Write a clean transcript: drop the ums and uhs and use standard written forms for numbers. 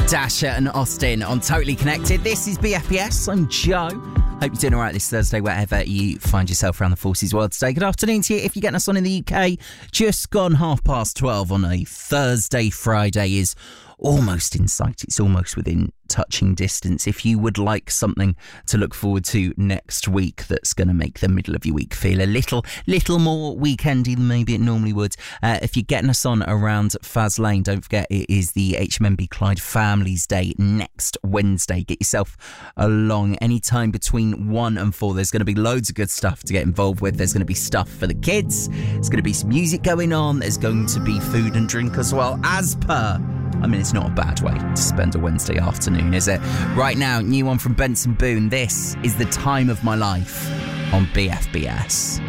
Dasher and Austin on Totally Connected. This is BFBS. I'm Joe. Hope you're doing all right this Thursday, wherever you find yourself around the forces world today. Good afternoon to you. If you're getting us on in the UK, just gone 12:30 on a Thursday. Friday is almost in sight. It's almost within touching distance. If you would like something to look forward to next week that's going to make the middle of your week feel a little more weekendy than maybe it normally would, if you're getting us on around Faz Lane, don't forget it is the HMNB Clyde Families Day next Wednesday. Get yourself along anytime between 1 and 4. There's going to be loads of good stuff to get involved with. There's going to be stuff for the kids. There's going to be some music going on. There's going to be food and drink as well, as per. I mean, it's not a bad way to spend a Wednesday afternoon, is it? Right now, new one from Benson Boone. This is The Time of My Life on BFBS.